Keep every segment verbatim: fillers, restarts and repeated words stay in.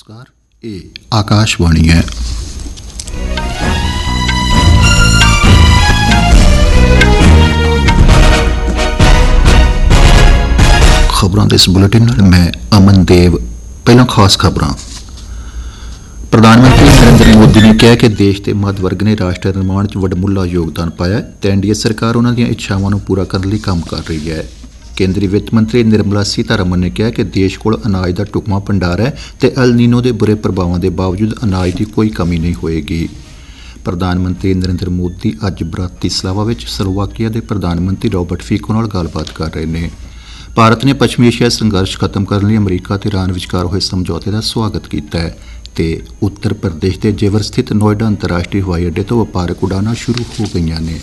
नमस्कार, ये आकाशवाणी है। खबरों के इस बुलेटिन में मैं अमन देव। पहला खास खबरां। प्रधानमंत्री नरेंद्र मोदी ने कहा कि देश के मध्य वर्ग ने राष्ट्र निर्माण च वडमुला योगदान पाया ते एनडीए सरकार उन्हां दीआं इच्छावां नूं पूरा करने लई काम कर रही है। केंद्रीय वित्त मंत्री निर्मला सीतारमन ने कहा कि देश कोल अनाज का ढुकवां भंडार है ते अल नीनो के बुरे प्रभावों के बावजूद अनाज की कोई कमी नहीं होएगी। प्रधानमंत्री नरेंद्र मोदी अज ब्रातिस्लावा विच स्लोवाकिया के प्रधानमंत्री रॉबर्ट फीको नाल गलबात कर रहे हैं। भारत ने पश्चिमी एशिया संघर्ष खत्म करने लिए अमरीका ते ईरान विचकार होए समझौते का स्वागत किया है ते उत्तर प्रदेश के जेवर स्थित नोएडा अंतरराष्ट्रीय हवाई अड्डे तो व्यापारक उड़ानां शुरू हो गई ने।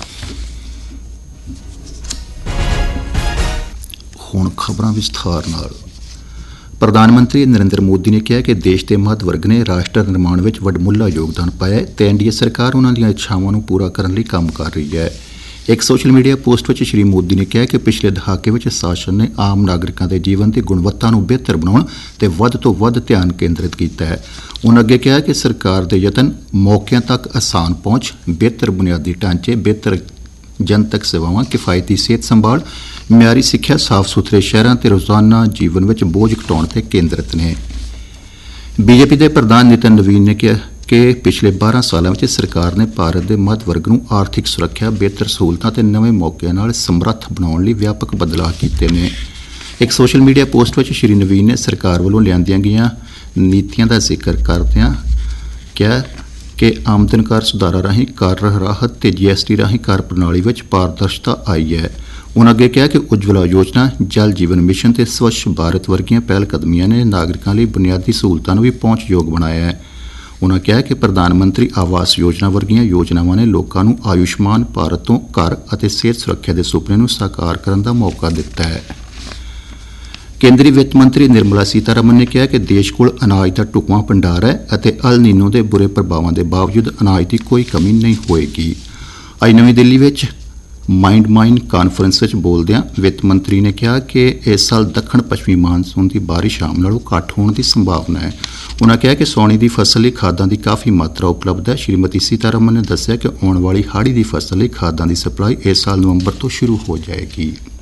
हुण खबरां विस्तार नाल। प्रधानमंत्री नरेंद्र मोदी ने कहा कि देश के मध्य वर्ग ने राष्ट्र निर्माण में वडमुला योगदान पाया ते एनडीए सरकार उन्हां दीआं इच्छावां नूं पूरा करने लई काम कर रही है। एक सोशल मीडिया पोस्ट में श्री मोदी ने कहा कि पिछले दहाके में शासन ने आम नागरिकों के जीवन की गुणवत्ता नूं बेहतर बनाउण ते वध तो वध ध्यान केंद्रित किया है। उन्होंने अगे कहा कि सरकार के यतन मौकों तक आसान पहुंच, बेहतर बुनियादी ढांचे, बेहतर जनतक सेवावां, किफायती सेहत संभाल, मियारी सिक्ख्या, साफ सुथरे शहरों ते रोजाना जीवन में बोझ घटाउण ते केंद्रित ने। बीजेपी के प्रधान नितिन नवीन ने कहा कि पिछले बारह सालों में सरकार ने भारत के मध्य वर्ग नूं आर्थिक सुरक्षा, बेहतर सहूलतां ते नवे मौकों नाल समर्थ बनाउण लई व्यापक बदलाव कीते ने। एक सोशल मीडिया पोस्ट में श्री नवीन ने सरकार वालों लिआंदियां गईयां नीतियां का जिक्र करदिआं कहा कि आमदन कर सुधारा राहीं कर राहत ते जीएसटी राहीं कर प्रणाली में पारदर्शिता आई है। उन्होंने अगे कहा कि उज्जवला योजना, जल जीवन मिशन ते स्वच्छ भारत वर्गियां पहलकदमियां ने नागरिकों लिए बुनियादी सहूलतां नूं भी पहुंच योग बनाया है। उन्होंने कहा कि प्रधानमंत्री आवास योजना वर्गियां योजनावां ने लोकां नूं आयुष्मान भारत तो घर अते सेहत सुरक्षा के सुपने नूं साकार करने का मौका दिता है। केंद्रीय वित्त मंत्री निर्मला सीतारमन ने कहा कि देश कोल अनाज का ढुकवां भंडार है अते अल नीनो के बुरे प्रभावों के बावजूद अनाज की कोई कमी नहीं होएगी। अज नवी दिल्ली में माइंड माइन कानफ्रेंस में बोलदिआं वित्त मंत्री ने कहा कि इस साल दक्षिण पश्चिमी मानसून की बारिश आम नालों घट होने की संभावना है। उन्होंने कहा कि सौणी की फसल लई खादां की काफ़ी मात्रा उपलब्ध है। श्रीमती सीतारमन ने दस्सिया कि आने वाली हाड़ी की फसल लई खादां की सप्लाई इस साल नवंबर तो शुरू हो जाएगी।